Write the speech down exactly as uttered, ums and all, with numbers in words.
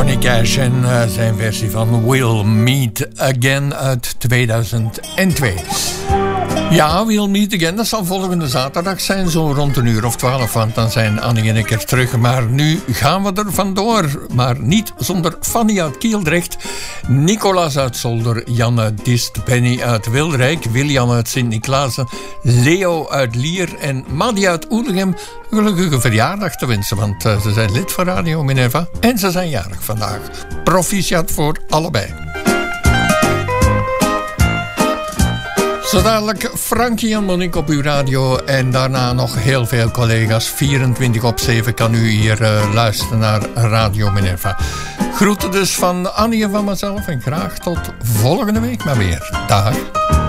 Johnny Cash en uh, zijn versie van We'll Meet Again uit tweeduizend twee. Ja, We'll Meet Again, dat zal volgende zaterdag zijn, zo rond een uur of twaalf, want dan zijn Annie en ik er terug. Maar nu gaan we er vandoor, maar niet zonder Fanny uit Kieldrecht, Nicolas uit Zolder, Janne Dist, Benny uit Wilrijk, William uit Sint-Niklaasen, Leo uit Lier en Madi uit Oelegem gelukkige verjaardag te wensen, want uh, ze zijn lid van Radio Minerva en ze zijn jarig vandaag. Proficiat voor allebei. Zo dadelijk Frankie en Monique op uw radio en daarna nog heel veel collega's. vierentwintig op zeven kan u hier uh, luisteren naar Radio Minerva. Groeten dus van Annie en van mezelf en graag tot volgende week maar weer. Dag.